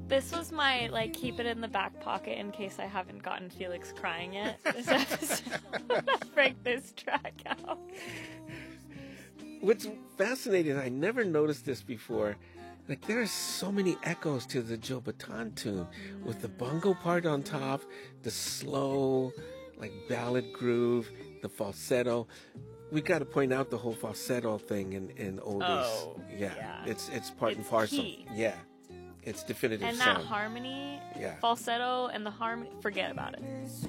This was my, like, keep it in the back pocket in case I haven't gotten Felix crying yet. This episode, break this track out. What's fascinating, I never noticed this before, like there are so many echoes to the Joe Bataan tune, with the bongo part on top, the slow, like ballad groove, the falsetto. We got to point out the whole falsetto thing in oldies. Oh, yeah. yeah. It's part and parcel. Key. Yeah. It's definitive And sound. that harmony, Yeah. falsetto, and the harmony, forget about it.